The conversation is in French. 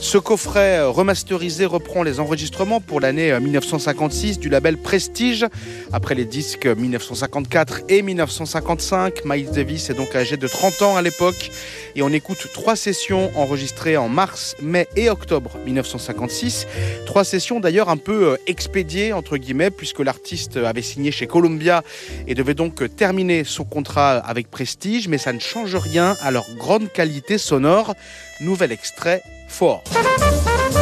Ce coffret remasterisé reprend les enregistrements pour l'année 1956 du label Prestige. Après les disques 1954 et 1955, Miles Davis est donc âgé de 30 ans à l'époque. Et on écoute 3 sessions enregistrées en mars, mai et octobre 1956. 3 sessions d'ailleurs un peu expédiées, entre guillemets, puisque l'artiste avait signé chez Columbia et devait donc terminer son contrat avec Prestige. Mais ça ne change rien à leur grande qualité sonore. Nouvel extrait, Fort.